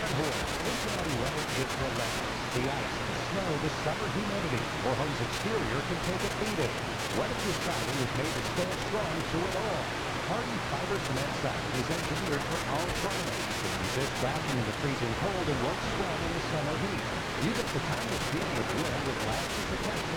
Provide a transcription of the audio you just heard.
Horn, Cincinnati weather is relentless. The ice, snow, the summer humidity. Your home's exterior can take a beating. Weatherproof siding is made to stand strong through it all. Hardy fiber cement siding is engineered for all climates. It resists cracking in the freezing cold and won't sweat in the summer heat. You get the timeless beauty of wood with lasting protection